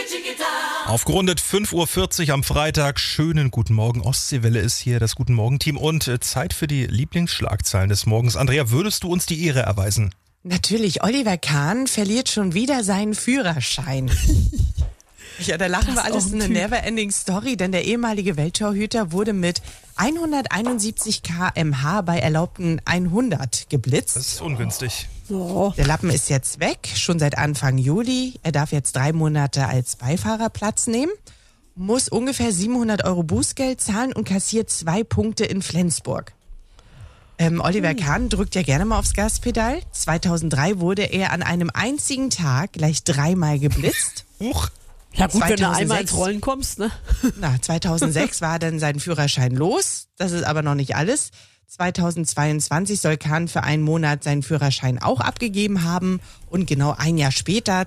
Aufgerundet 5.40 Uhr am Freitag. Schönen guten Morgen. Ostseewelle ist hier, das Guten Morgen-Team. Und Zeit für die Lieblingsschlagzeilen des Morgens. Andrea, würdest du uns die Ehre erweisen? Natürlich, Oliver Kahn verliert schon wieder seinen Führerschein. Ja, da lachen wir alles, eine never-ending Story, denn der ehemalige Welttorhüter wurde mit 171 km/h bei erlaubten 100 geblitzt. Das ist ungünstig. Oh. Der Lappen ist jetzt weg, schon seit Anfang Juli. Er darf jetzt 3 Monate als Beifahrer Platz nehmen, muss ungefähr 700 € Bußgeld zahlen und kassiert 2 Punkte in Flensburg. Oliver Kahn drückt ja gerne mal aufs Gaspedal. 2003 wurde er an einem einzigen Tag gleich 3-mal geblitzt. Huch. Ja gut, 2006, wenn du einmal ins Rollen kommst, ne? 2006 war dann sein Führerschein los. Das ist aber noch nicht alles. 2022 soll Kahn für einen Monat seinen Führerschein auch abgegeben haben. Und genau ein Jahr später,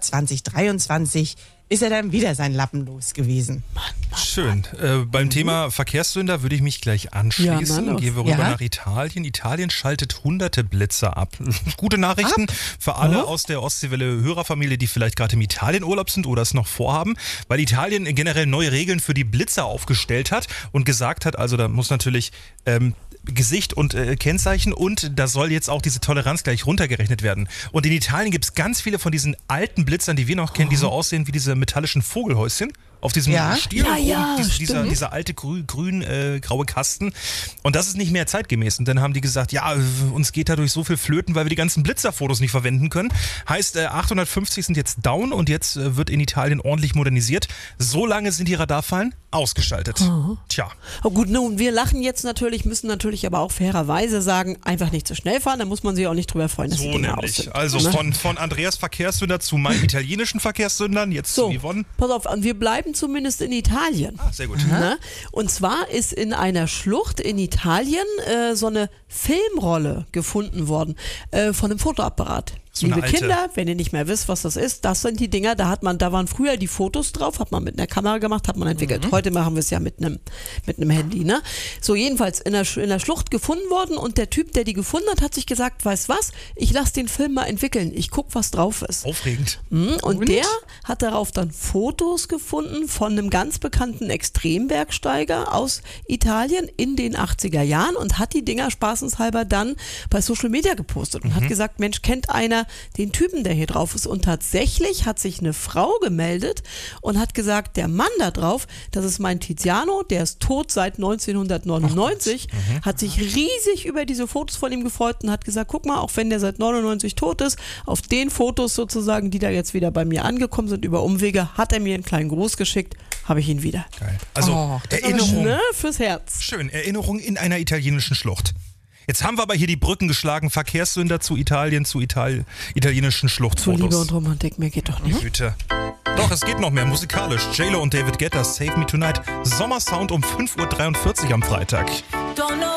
2023, ist er dann wieder sein Lappen los gewesen. Schön. Beim Thema Verkehrssünder würde ich mich gleich anschließen. Ja, Gehen wir rüber nach Italien. Italien schaltet hunderte Blitzer ab. Gute Nachrichten für alle aus der Ostseewelle-Hörerfamilie, die vielleicht gerade im Italienurlaub sind oder es noch vorhaben, weil Italien generell neue Regeln für die Blitzer aufgestellt hat und gesagt hat, also da muss natürlich Gesicht und Kennzeichen und da soll jetzt auch diese Toleranz gleich runtergerechnet werden. Und in Italien gibt es ganz viele von diesen alten Blitzern, die wir noch kennen, die so aussehen wie diese metallischen Vogelhäuschen auf diesem Stiel dieser alte grün-graue Kasten. Und das ist nicht mehr zeitgemäß. Und dann haben die gesagt, ja, uns geht dadurch so viel flöten, weil wir die ganzen Blitzerfotos nicht verwenden können. Heißt, 850 sind jetzt down und jetzt wird in Italien ordentlich modernisiert. So lange sind die Radarfallen ausgeschaltet. Tja. Oh gut, nun, wir lachen jetzt natürlich, müssen natürlich aber auch fairerweise sagen, einfach nicht zu schnell fahren, da muss man sich auch nicht drüber freuen, dass die Dinge aus sind. Also von Andreas Verkehrssünder zu meinen italienischen Verkehrssündern, jetzt zu Yvonne. Pass auf, wir bleiben zumindest in Italien. Sehr gut. Ne? Und zwar ist in einer Schlucht in Italien so eine Filmrolle gefunden worden von einem Fotoapparat. So Liebe Kinder, wenn ihr nicht mehr wisst, was das ist, das sind die Dinger, da waren früher die Fotos drauf, hat man mit einer Kamera gemacht, hat man entwickelt. Heute machen wir es ja mit einem Handy, ne? So, jedenfalls in der Schlucht gefunden worden und der Typ, der die gefunden hat, hat sich gesagt, weißt was, ich lasse den Film mal entwickeln, ich guck, was drauf ist. Aufregend. Und der hat darauf dann Fotos gefunden von einem ganz bekannten Extrembergsteiger aus Italien in den 80er Jahren und hat die Dinger spaßenshalber dann bei Social Media gepostet und hat gesagt, Mensch, kennt einer den Typen, der hier drauf ist? Und tatsächlich hat sich eine Frau gemeldet und hat gesagt, der Mann da drauf, das ist mein Tiziano, der ist tot seit 1999, hat sich riesig über diese Fotos von ihm gefreut und hat gesagt, guck mal, auch wenn der seit 99 tot ist, auf den Fotos sozusagen, die da jetzt wieder bei mir angekommen sind über Umwege, hat er mir einen kleinen Gruß geschickt, habe ich ihn wieder. Geil. Also Erinnerung. Fürs Herz. Schön, Erinnerung in einer italienischen Schlucht. Jetzt haben wir aber hier die Brücken geschlagen, Verkehrssünder zu Italien, zu italienischen Schluchtfotos. Liebe und Romantik, mir geht doch nicht. Güte. Doch, es geht noch mehr musikalisch. J-Lo und David Guetta, Save Me Tonight. Sommersound um 5.43 Uhr am Freitag.